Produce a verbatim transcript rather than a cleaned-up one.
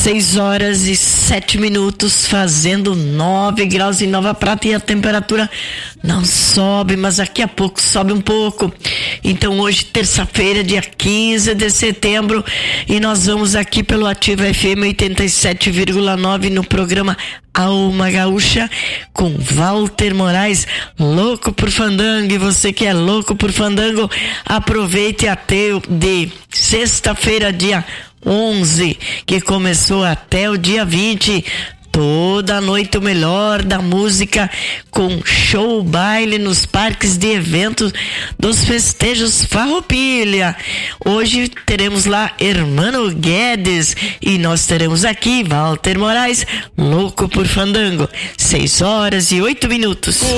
seis horas e sete minutos, fazendo nove graus em Nova Prata, e a temperatura não sobe, mas daqui a pouco sobe um pouco. Então hoje, terça-feira, dia quinze de setembro, e nós vamos aqui pelo Ativa F M oitenta e sete vírgula nove no programa Alma Gaúcha com Walter Moraes, louco por fandango. E você que é louco por fandango, aproveite até o de sexta-feira, dia onze, que começou até o dia vinte, toda noite o melhor da música, com show, baile nos parques de eventos dos festejos Farroupilha. Hoje teremos lá Hermano Guedes e nós teremos aqui Walter Moraes, louco por fandango. Seis horas e oito minutos.